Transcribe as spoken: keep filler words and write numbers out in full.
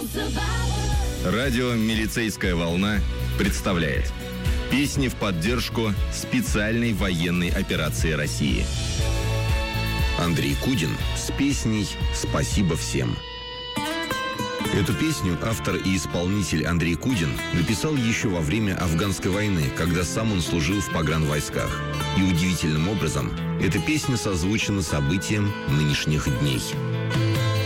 Радио «Милицейская волна» представляет песни в поддержку специальной военной операции России. Андрей Кудин с песней «Спасибо всем». Эту песню автор и исполнитель Андрей Кудин написал еще во время афганской войны, когда сам он служил в погранвойсках. И удивительным образом эта песня созвучена событиям нынешних дней.